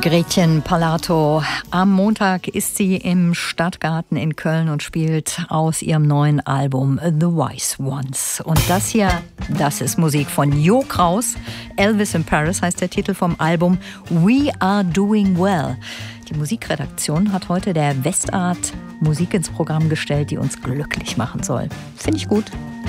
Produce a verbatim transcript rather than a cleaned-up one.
Gretchen Parlato. Am Montag ist sie im Stadtgarten in Köln und spielt aus ihrem neuen Album The Wise Ones. Und das hier, das ist Musik von Jo Kraus. Elvis in Paris heißt der Titel vom Album We Are Doing Well. Die Musikredaktion hat heute der Westart Musik ins Programm gestellt, die uns glücklich machen soll. Finde ich gut.